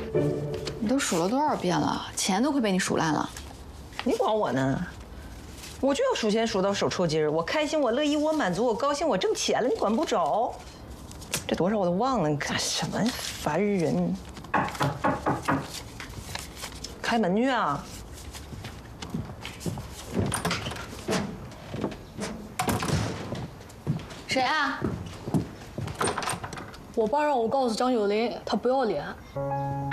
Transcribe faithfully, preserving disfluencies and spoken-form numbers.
你都数了多少遍了，钱都快被你数烂了。 你管我呢？我就要数钱数到手抽筋儿，我开心，我乐意，我满足，我高兴，我挣钱了，你管不着。这多少我都忘了，你干什么？烦人！开门去啊！ 谁啊？ 我爸让我告诉张有林，他不要脸。